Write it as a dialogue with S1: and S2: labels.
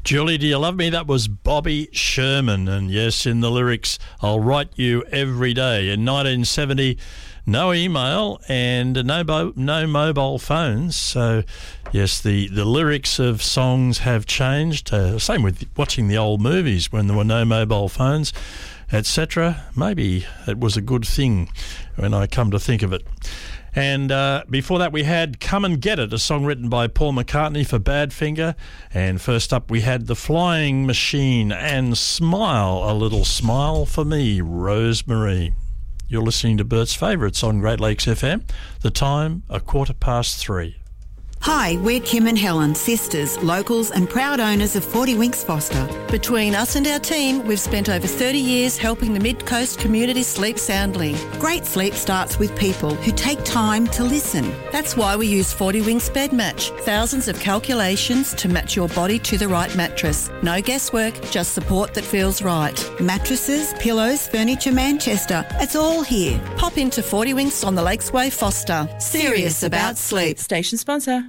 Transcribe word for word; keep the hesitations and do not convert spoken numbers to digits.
S1: Julie, do you love me? That was Bobby Sherman. And yes, in the lyrics, I'll write you every day. In nineteen seventy, no email and no bo- no mobile phones. So, yes, the, the lyrics of songs have changed. Uh, same with watching the old movies when there were no mobile phones, et cetera. Maybe it was a good thing when I come to think of it. And uh, before that we had Come and Get It, a song written by Paul McCartney for Badfinger. And first up we had The Flying Machine and Smile, a Little Smile for Me, Rosemary. You're listening to Bert's Favourites on Great Lakes F M. The time, a quarter past three.
S2: Hi, we're Kim and Helen, sisters, locals and proud owners of forty Winks Foster.
S3: Between us and our team, we've spent over thirty years helping the Mid-Coast community sleep soundly.
S2: Great sleep starts with people who take time to listen.
S3: That's why we use forty Winks Bed Match. Thousands of calculations to match your body to the right mattress. No guesswork, just support that feels right.
S2: Mattresses, pillows, furniture, Manchester, it's all here.
S3: Pop into forty Winks on the Lakesway, Foster.
S2: Serious about sleep.
S3: Station sponsor.